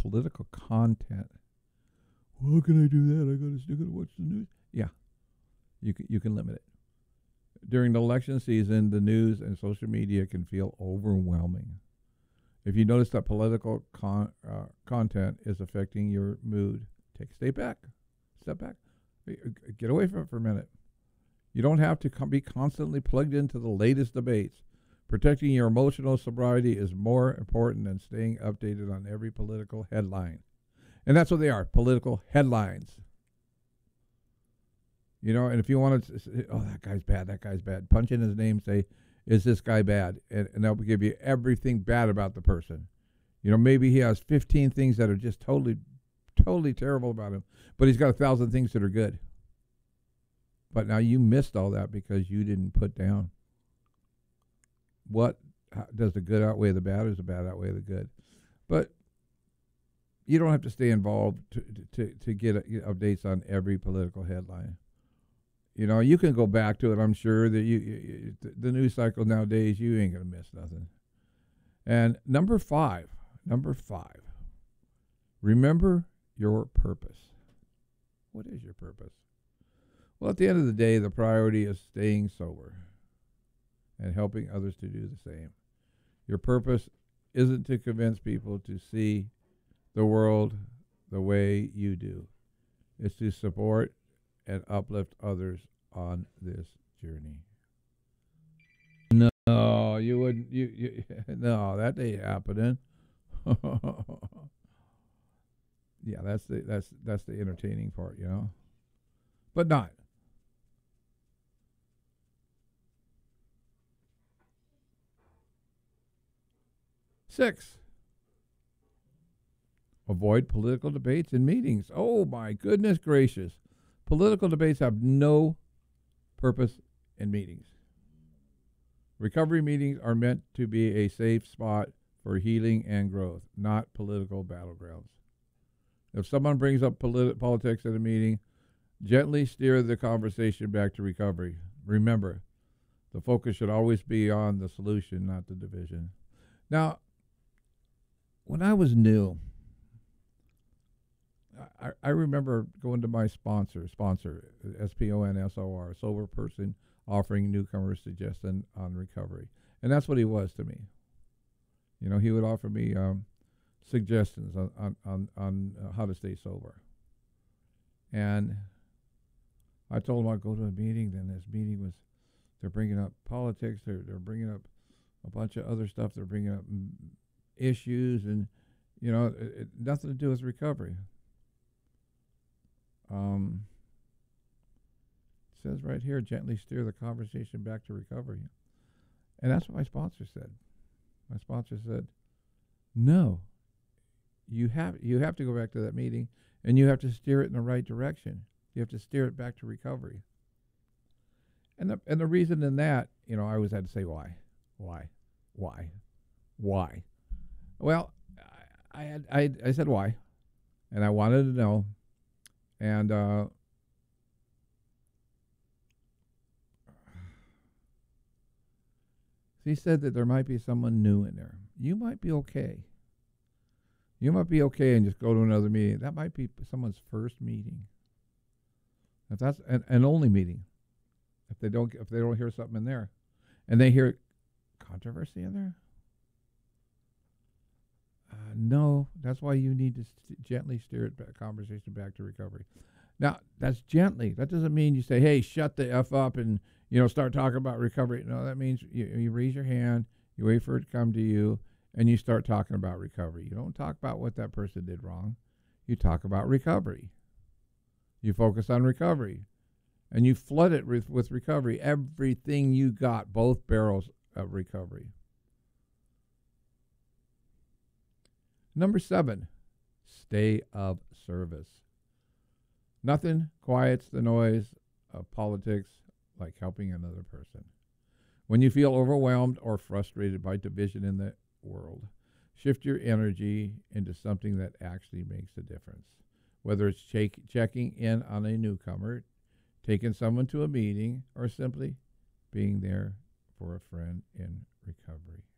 political content. Well, how can I do that? I gotta watch the news. Yeah, you can limit it. During the election season, the news and social media can feel overwhelming. If you notice that political content is affecting your mood, take a step back. Step back. Get away from it for a minute. You don't have to be constantly plugged into the latest debates. Protecting your emotional sobriety is more important than staying updated on every political headline. And that's what they are, political headlines. You know, and if you want to say, oh, that guy's bad, punch in his name, say, is this guy bad? And that will give you everything bad about the person. You know, maybe he has 15 things that are just totally terrible about him, but he's got 1,000 things that are good. But now you missed all that because you didn't put down does the good outweigh the bad, or does the bad outweigh the good? But you don't have to stay involved to get updates on every political headline. You know, you can go back to it. I'm sure that the news cycle nowadays, you ain't gonna miss nothing. And number five, remember your purpose. What is your purpose? Well, at the end of the day, the priority is staying sober and helping others to do the same. Your purpose isn't to convince people to see the world the way you do. It's to support and uplift others on this journey. No, you wouldn't. No, that ain't happening. Yeah, that's the entertaining part, you know, but not. 6, avoid political debates in meetings. Oh my goodness gracious. Political debates have no purpose in meetings. Recovery meetings are meant to be a safe spot for healing and growth, not political battlegrounds. If someone brings up politics at a meeting, gently steer the conversation back to recovery. Remember, the focus should always be on the solution, not the division. Now, when I was new, I remember going to my sponsor, SPONSOR, sober person offering newcomers suggestion on recovery. And that's what he was to me. You know, he would offer me suggestions on how to stay sober. And I told him I'd go to a meeting. Then this meeting was, they're bringing up politics. They're bringing up a bunch of other stuff. They're bringing up issues and, you know, nothing to do with recovery. It says right here, gently steer the conversation back to recovery. And that's what my sponsor said. My sponsor said, no, you have to go back to that meeting and you have to steer it in the right direction. You have to steer it back to recovery. And the reason in that, you know, I always had to say why. Well, I said why, and I wanted to know, and he said that there might be someone new in there. You might be okay. You might be okay and just go to another meeting. That might be someone's first meeting. If that's an only meeting, if they don't hear something in there, and they hear controversy in there, no, that's why you need to gently steer it back, conversation back to recovery. Now, that's gently. That doesn't mean you say, hey, shut the F up and, you know, start talking about recovery. No, that means you raise your hand, you wait for it to come to you, and you start talking about recovery. You don't talk about what that person did wrong. You talk about recovery. You focus on recovery. And you flood it with recovery. Everything you got, both barrels of recovery. Number 7, stay of service. Nothing quiets the noise of politics like helping another person. When you feel overwhelmed or frustrated by division in the world, shift your energy into something that actually makes a difference. Whether it's checking in on a newcomer, taking someone to a meeting, or simply being there for a friend in recovery.